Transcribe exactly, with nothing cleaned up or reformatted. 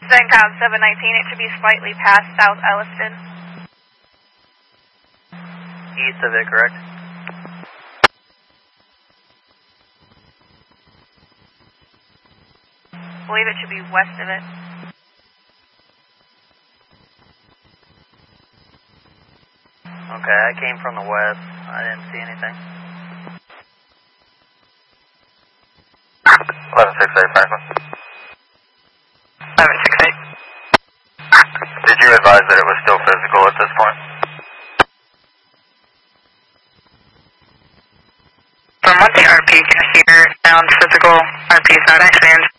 Zencom seven nineteen, it should be slightly past South Elliston. East of it, correct? I believe it should be west of it. Okay, I came from the west. I didn't see anything. eleven six eight, Franklin. eleven six eight. Did you advise that it was still physical at this point? From what the R P can hear, sounds physical. R P is not actually in